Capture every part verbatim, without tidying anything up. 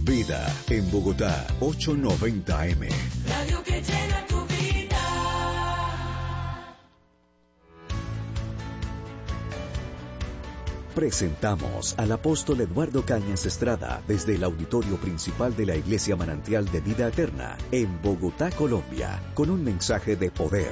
Vida en Bogotá, ochocientos noventa A M. Radio que llena tu vida. Presentamos al apóstol Eduardo Cañas Estrada desde el auditorio principal de la Iglesia Manantial de Vida Eterna en Bogotá, Colombia, con un mensaje de poder.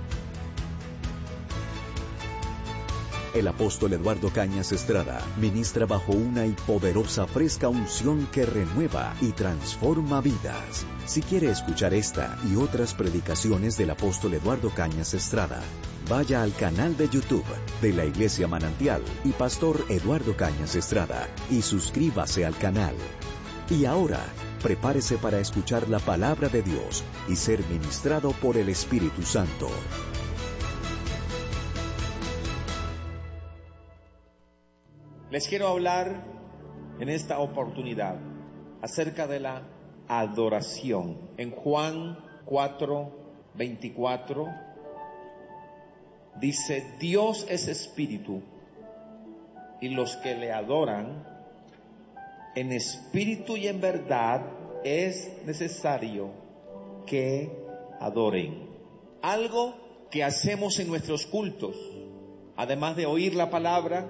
El apóstol Eduardo Cañas Estrada ministra bajo una y poderosa fresca unción que renueva y transforma vidas. Si quiere escuchar esta y otras predicaciones del apóstol Eduardo Cañas Estrada, vaya al canal de YouTube de la Iglesia Manantial y Pastor Eduardo Cañas Estrada y suscríbase al canal. Y ahora, prepárese para escuchar la palabra de Dios y ser ministrado por el Espíritu Santo. Les quiero hablar en esta oportunidad acerca de la adoración. En Juan cuatro veinticuatro dice: Dios es espíritu, y los que le adoran en espíritu y en verdad es necesario que adoren. Algo que hacemos en nuestros cultos, además de oír la palabra,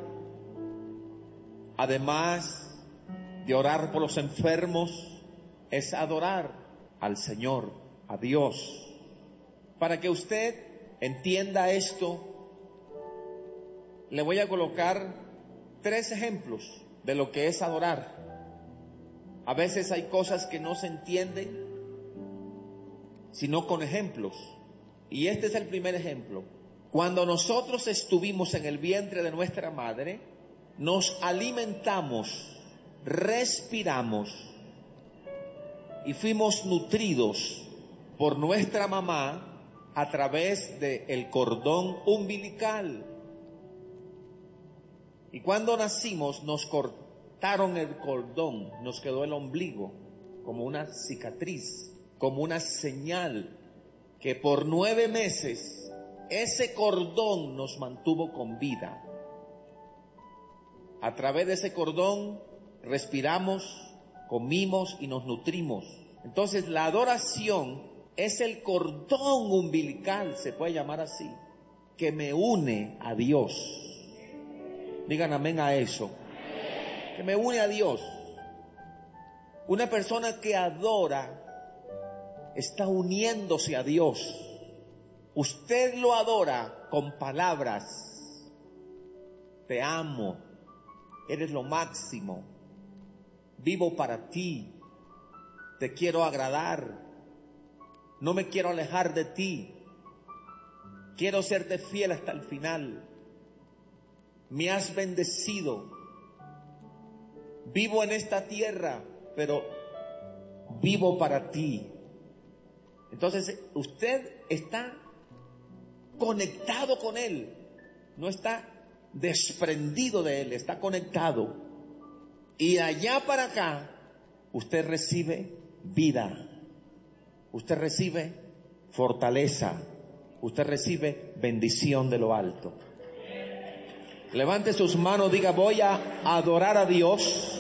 además de orar por los enfermos, es adorar al Señor, a Dios. Para que usted entienda esto, le voy a colocar tres ejemplos de lo que es adorar. A veces hay cosas que no se entienden sino con ejemplos. Y este es el primer ejemplo. Cuando nosotros estuvimos en el vientre de nuestra madre, nos alimentamos, respiramos y fuimos nutridos por nuestra mamá a través del cordón umbilical. Y cuando nacimos nos cortaron el cordón, nos quedó el ombligo como una cicatriz, como una señal que por nueve meses ese cordón nos mantuvo con vida. A través de ese cordón respiramos, comimos y nos nutrimos. Entonces la adoración es el cordón umbilical, se puede llamar así, que me une a Dios. Digan amén a eso. Que me une a Dios. Una persona que adora está uniéndose a Dios. Usted lo adora con palabras. Te amo. Eres lo máximo. Vivo para ti. Te quiero agradar. No me quiero alejar de ti. Quiero serte fiel hasta el final. Me has bendecido. Vivo en esta tierra, pero vivo para ti. Entonces, usted está conectado con Él. No está desprendido de Él, está conectado. Y de allá para acá, usted recibe vida. Usted recibe fortaleza. Usted recibe bendición de lo alto. Levante sus manos, diga: voy a adorar a Dios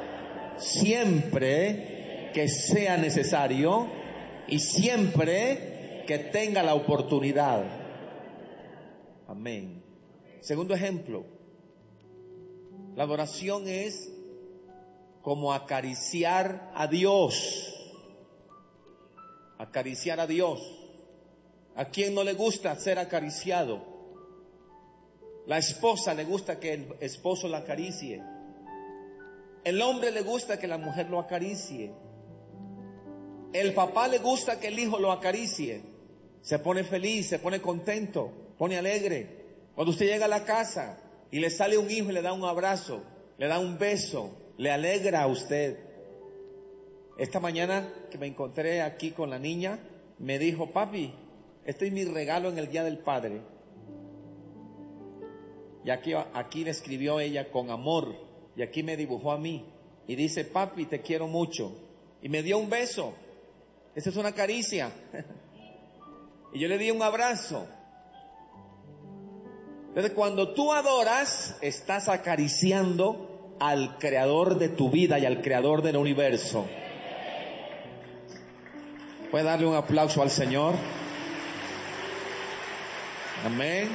siempre que sea necesario y siempre que tenga la oportunidad. Amén. Segundo ejemplo, la adoración es como acariciar a Dios. Acariciar a Dios. ¿A quién no le gusta ser acariciado? La esposa le gusta que el esposo la acaricie. El hombre le gusta que la mujer lo acaricie. El papá le gusta que el hijo lo acaricie. Se pone feliz, se pone contento, pone alegre. Cuando usted llega a la casa y le sale un hijo y le da un abrazo, le da un beso, le alegra a usted. Esta mañana que me encontré aquí con la niña, me dijo: papi, este es mi regalo en el Día del Padre. Y aquí, aquí le escribió ella con amor, y aquí me dibujó a mí, y dice: papi, te quiero mucho. Y me dio un beso. Esa es una caricia. Y yo le di un abrazo. Entonces, cuando tú adoras, estás acariciando al creador de tu vida y al creador del universo. ¿Puede darle un aplauso al Señor? Amén.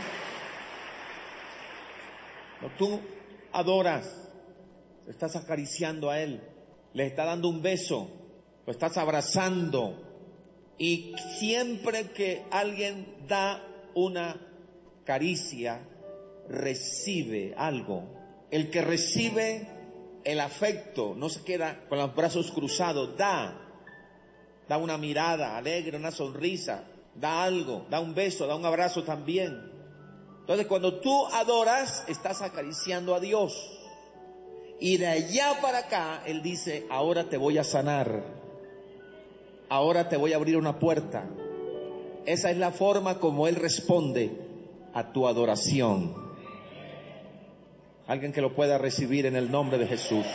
Cuando tú adoras, estás acariciando a Él, le estás dando un beso, lo estás abrazando. Y siempre que alguien da una caricia, recibe algo. El que recibe el afecto no se queda con los brazos cruzados, da, da una mirada alegre, una sonrisa, da algo, da un beso, da un abrazo también. Entonces cuando tú adoras, estás acariciando a Dios. Y de allá para acá, Él dice, ahora te voy a sanar, ahora te voy a abrir una puerta. Esa es la forma como Él responde a tu adoración. Alguien que lo pueda recibir en el nombre de Jesús.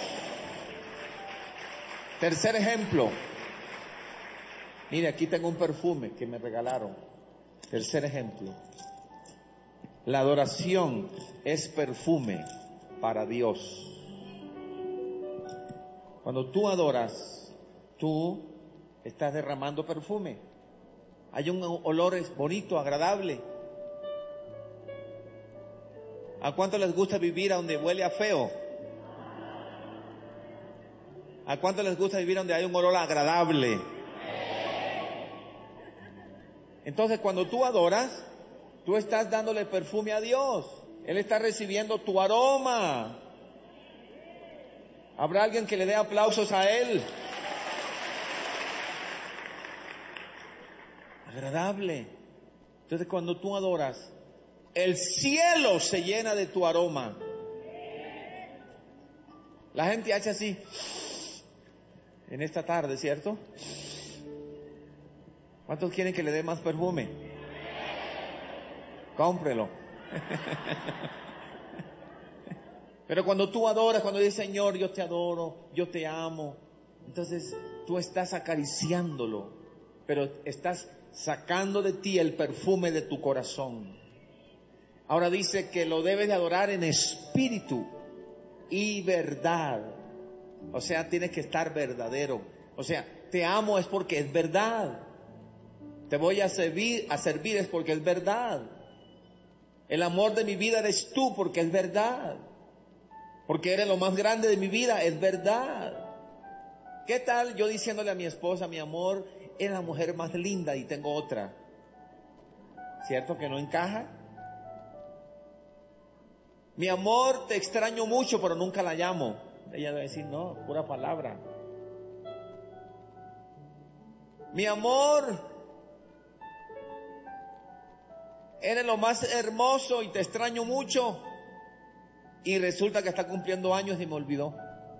Tercer ejemplo. Mire, aquí tengo un perfume que me regalaron. Tercer ejemplo. La adoración es perfume para Dios. Cuando tú adoras, tú estás derramando perfume. Hay un olor bonito, agradable. ¿A cuánto les gusta vivir a donde huele a feo? ¿A cuánto les gusta vivir donde hay un olor agradable? Entonces, cuando tú adoras, tú estás dándole perfume a Dios. Él está recibiendo tu aroma. ¿Habrá alguien que le dé aplausos a Él? Agradable. Entonces, cuando tú adoras, el cielo se llena de tu aroma. La gente hace así en esta tarde, ¿cierto? ¿Cuántos quieren que le dé más perfume? Cómprelo. Pero cuando tú adoras, cuando dices, Señor, yo te adoro, yo te amo, entonces tú estás acariciándolo, pero estás sacando de ti el perfume de tu corazón. Ahora dice que lo debes de adorar en espíritu y verdad. O sea, tienes que estar verdadero. O sea, te amo es porque es verdad. Te voy a servir, a servir es porque es verdad. El amor de mi vida eres tú porque es verdad. Porque eres lo más grande de mi vida, es verdad. ¿Qué tal yo diciéndole a mi esposa, mi amor, es la mujer más linda y tengo otra? ¿Cierto que no encaja? Mi amor, te extraño mucho, pero nunca la llamo. Ella debe decir, no, pura palabra. Mi amor, eres lo más hermoso y te extraño mucho. Y resulta que está cumpliendo años y me olvidó.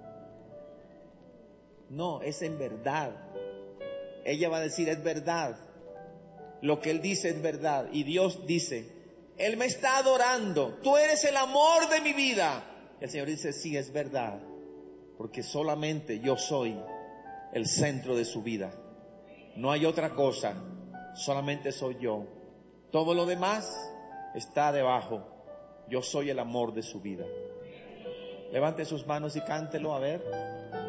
No, es en verdad. Ella va a decir, es verdad. Lo que Él dice es verdad. Y Dios dice, Él me está adorando. Tú eres el amor de mi vida. El Señor dice, sí, es verdad. Porque solamente yo soy el centro de su vida. No hay otra cosa. Solamente soy yo. Todo lo demás está debajo. Yo soy el amor de su vida. Levante sus manos y cántelo, a ver.